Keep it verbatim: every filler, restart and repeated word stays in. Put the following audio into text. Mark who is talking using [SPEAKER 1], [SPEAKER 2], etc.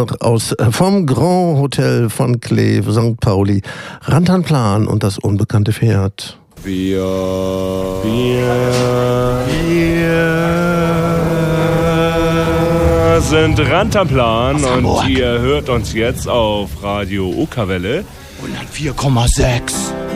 [SPEAKER 1] noch aus äh, vom Grand Hotel von Kleve, Sankt Pauli, Rantanplan und das unbekannte Pferd.
[SPEAKER 2] Wir, wir, wir sind Rantanplan und ihr hört uns jetzt auf Radio Okerwelle
[SPEAKER 3] hundertvier Komma sechs.